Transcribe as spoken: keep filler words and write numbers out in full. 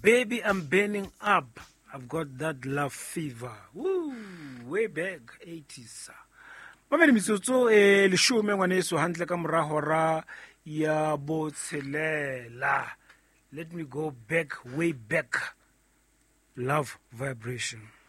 Baby, I'm burning up. I've got that love fever. Woo, way back, eighties. Mamele mitsotso e leshome ngwaneso hantle ka mora hora ya botshelela. Let me go back, way back. Love vibration.